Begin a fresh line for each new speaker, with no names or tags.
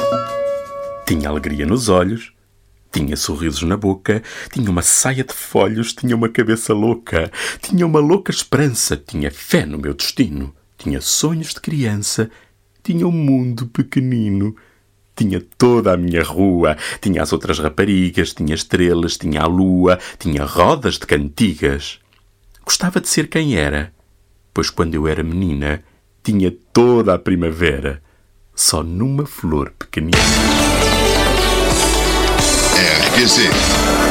Tinha alegria nos olhos, tinha sorrisos na boca, tinha uma saia de folhos, tinha uma cabeça louca, tinha uma louca esperança, tinha fé no meu destino, tinha sonhos de criança, tinha um mundo pequenino, tinha toda a minha rua, tinha as outras raparigas, tinha estrelas, tinha a lua, tinha rodas de cantigas. Gostava de ser quem era, pois quando eu era menina, tinha toda a primavera, só numa flor pequenina.
RQC